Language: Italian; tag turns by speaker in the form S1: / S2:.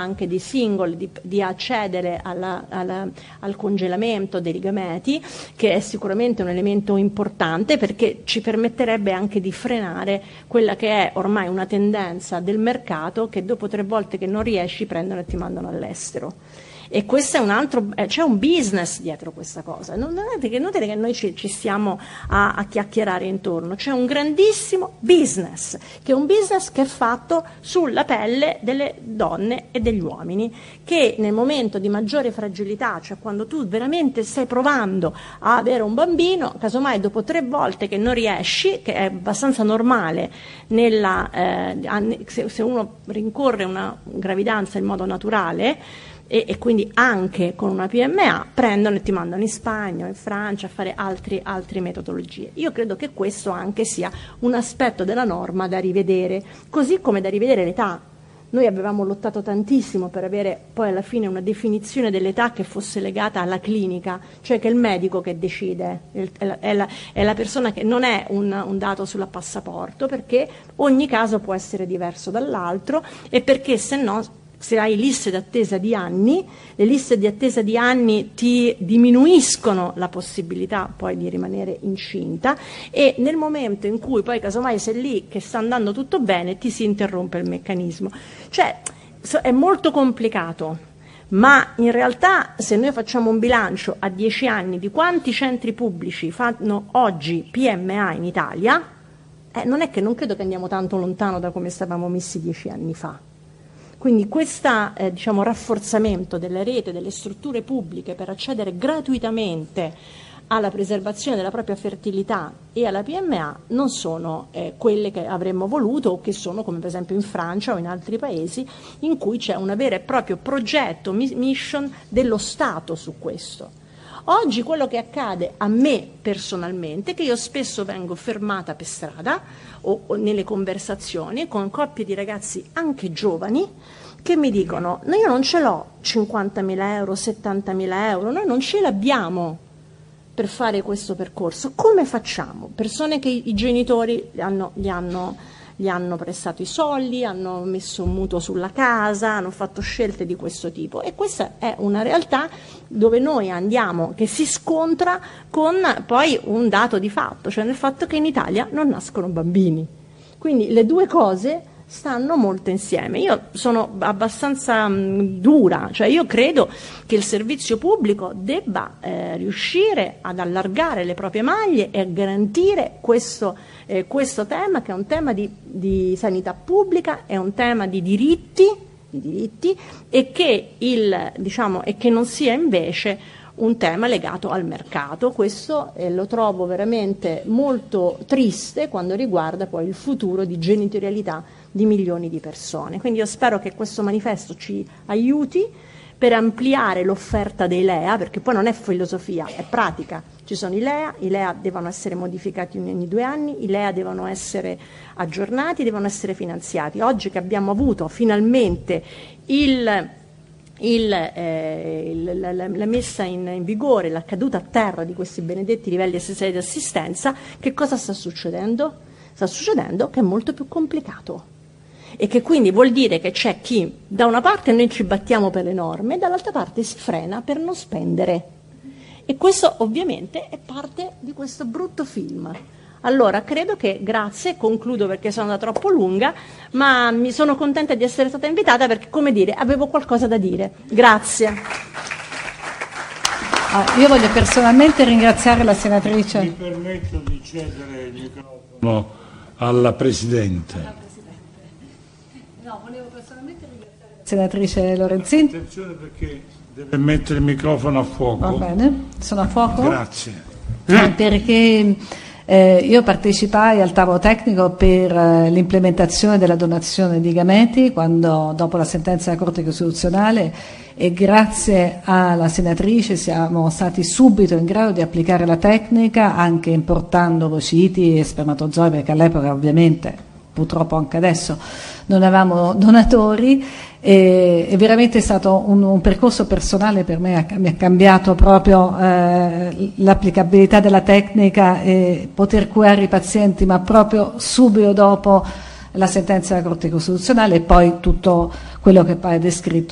S1: anche di single, di accedere al congelamento dei gameti, che è sicuramente un elemento importante perché ci permetterebbe anche di frenare quella che è ormai una tendenza del mercato, che dopo 3 volte che non riesci prendono e ti mandano all'estero. E questo è un altro, c'è un business dietro questa cosa, non è che noi ci stiamo a chiacchierare intorno, c'è un grandissimo business, che è un business che è fatto sulla pelle delle donne e degli uomini, che nel momento di maggiore fragilità, cioè quando tu veramente stai provando a avere un bambino, casomai dopo 3 volte che non riesci, che è abbastanza normale se uno rincorre una gravidanza in modo naturale, e quindi anche con una PMA prendono e ti mandano in Spagna o in Francia a fare altre metodologie. Io credo che questo anche sia un aspetto della norma da rivedere, così come da rivedere l'età. Noi avevamo lottato tantissimo per avere poi alla fine una definizione dell'età che fosse legata alla clinica, cioè che è il medico che decide, è la persona, che non è un dato sulla passaporto, perché ogni caso può essere diverso dall'altro e perché se no, se hai liste d'attesa di anni, le liste di attesa di anni ti diminuiscono la possibilità poi di rimanere incinta, e nel momento in cui poi casomai sei lì che sta andando tutto bene ti si interrompe il meccanismo. Cioè è molto complicato, ma in realtà se noi facciamo un bilancio a 10 anni di quanti centri pubblici fanno oggi PMA in Italia, non credo che andiamo tanto lontano da come stavamo messi 10 anni fa. Quindi questo rafforzamento della rete, delle strutture pubbliche per accedere gratuitamente alla preservazione della propria fertilità e alla PMA non sono quelle che avremmo voluto, o che sono come per esempio in Francia o in altri paesi in cui c'è un vero e proprio progetto, mission dello Stato su questo. Oggi quello che accade a me personalmente è che io spesso vengo fermata per strada o nelle conversazioni con coppie di ragazzi anche giovani che mi dicono: no, io non ce l'ho 50.000 euro, 70.000 euro, noi non ce l'abbiamo per fare questo percorso, come facciamo? Persone che i genitori gli hanno prestato i soldi, hanno messo un mutuo sulla casa, hanno fatto scelte di questo tipo, e questa è una realtà dove noi andiamo, che si scontra con poi un dato di fatto, cioè nel fatto che in Italia non nascono bambini. Quindi le due cose stanno molto insieme. Io sono abbastanza dura, cioè io credo che il servizio pubblico debba riuscire ad allargare le proprie maglie e a garantire questo tema, che è un tema di sanità pubblica, è un tema di diritti e che non sia invece un tema legato al mercato. Questo lo trovo veramente molto triste quando riguarda poi il futuro di genitorialità di milioni di persone. Quindi io spero che questo manifesto ci aiuti per ampliare l'offerta dei LEA, perché poi non è filosofia, è pratica. Ci sono i LEA devono essere modificati ogni 2 anni, i LEA devono essere aggiornati, devono essere finanziati. Oggi che abbiamo avuto finalmente la messa in vigore, la caduta a terra di questi benedetti livelli essenziali di assistenza, che cosa sta succedendo? Sta succedendo che è molto più complicato, e che quindi vuol dire che c'è chi da una parte noi ci battiamo per le norme e dall'altra parte si frena per non spendere, e questo ovviamente è parte di questo brutto film. Allora credo che, grazie, concludo perché sono andata troppo lunga, ma mi sono contenta di essere stata invitata perché, come dire, avevo qualcosa da dire. Grazie.
S2: Io voglio personalmente ringraziare la senatrice.
S3: Mi permetto di cedere il microfono alla Presidente.
S2: No, volevo personalmente ringraziare la senatrice Lorenzin.
S3: Attenzione perché deve mettere il microfono a fuoco.
S2: Va bene, sono a fuoco.
S3: Grazie.
S2: Perché io partecipai al tavolo tecnico per l'implementazione della donazione di gameti dopo la sentenza della Corte Costituzionale, e grazie alla senatrice siamo stati subito in grado di applicare la tecnica, anche importando ovociti e spermatozoi, perché all'epoca ovviamente, purtroppo anche adesso, non avevamo donatori, e veramente è stato un percorso personale per me, mi ha cambiato proprio l'applicabilità della tecnica e poter curare i pazienti, ma proprio subito dopo la sentenza della Corte Costituzionale, e poi tutto quello che poi è descritto